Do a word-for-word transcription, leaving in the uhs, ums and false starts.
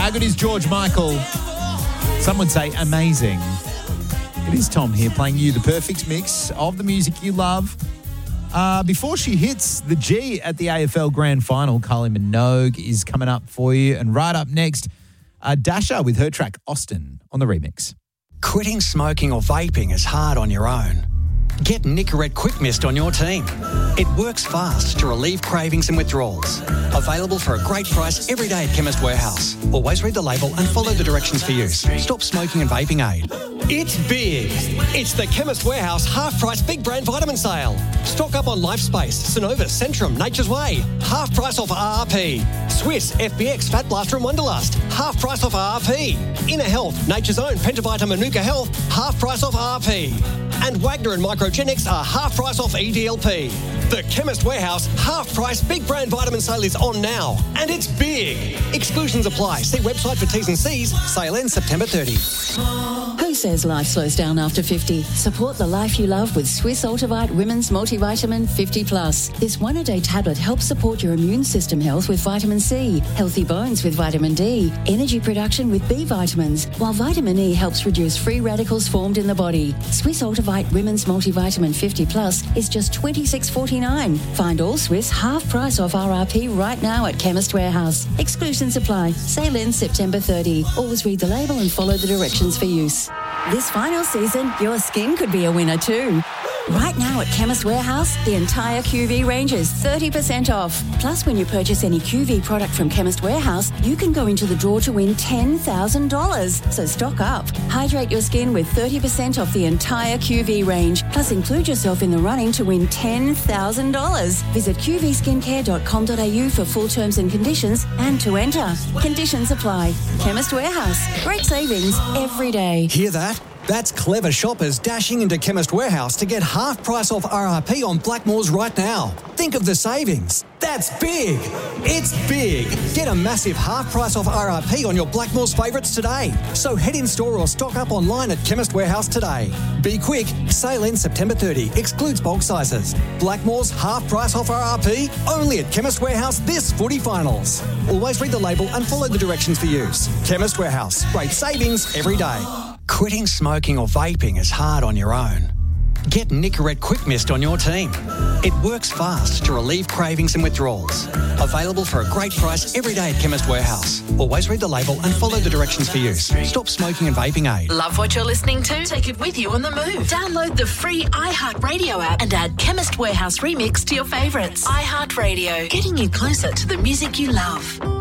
How good is George Michael? Some would say amazing. It is Tom here playing you the perfect mix of the music you love. Uh, before she hits the G at the A F L Grand Final, Kylie Minogue is coming up for you. And right up next, uh, Dasha with her track Austin on the remix. Quitting smoking or vaping is hard on your own. Get Nicorette Quick Mist on your team. It works fast to relieve cravings and withdrawals. Available for a great price every day at Chemist Warehouse. Always read the label and follow the directions for use. Stop smoking and vaping aid. It's big. It's the Chemist Warehouse half-price big brand vitamin sale. Stock up on Lifespace, Synovus, Centrum, Nature's Way. Half price off R R P. Swiss, F B X, Fat Blaster and Wonderlust. Half price off R R P. Inner Health, Nature's Own, Pentavita, Manuka Health. Half price off R R P. And Wagner and Microgenics are half price off E D L P. The Chemist Warehouse half-price big brand vitamin sale is on now. And it's big. Exclusions apply. See website for T's and C's. Sale ends September thirtieth. Who says life slows down after fifty? Support the life you love with Swiss Ultivite Women's Multivitamin fifty plus. This one-a-day tablet helps support your immune system health with vitamin C, healthy bones with vitamin D, energy production with B vitamins, while vitamin E helps reduce free radicals formed in the body. Swiss Ultivite Women's Multivitamin fifty plus is just twenty-six forty-nine. Find all Swiss half price off R R P right now at Chemist Warehouse. Exclusions apply. Sale ends September thirtieth. Always read the label and follow the directions for use. This final season, your skin could be a winner too. Right now at Chemist Warehouse, the entire Q V range is thirty percent off. Plus, when you purchase any Q V product from Chemist Warehouse, you can go into the draw to win ten thousand dollars. So stock up. Hydrate your skin with thirty percent off the entire Q V range. Plus, include yourself in the running to win ten thousand dollars. Visit q v skincare dot com dot a u for full terms and conditions and to enter. Conditions apply. Chemist Warehouse. Great savings every day. Hear that? That's clever shoppers dashing into Chemist Warehouse to get half price off R R P on Blackmores right now. Think of the savings. That's big. It's big. Get a massive half price off R R P on your Blackmores favourites today. So head in store or stock up online at Chemist Warehouse today. Be quick. Sale ends September thirtieth. Excludes bulk sizes. Blackmores half price off R R P only at Chemist Warehouse this footy finals. Always read the label and follow the directions for use. Chemist Warehouse. Great savings every day. Quitting smoking or vaping is hard on your own. Get Nicorette Quick Mist on your team. It works fast to relieve cravings and withdrawals. Available for a great price every day at Chemist Warehouse. Always read the label and follow the directions for use. Stop smoking and vaping aid. Love what you're listening to? Take it with you on the move. Download the free iHeartRadio app and add Chemist Warehouse Remix to your favourites. iHeartRadio, getting you closer to the music you love.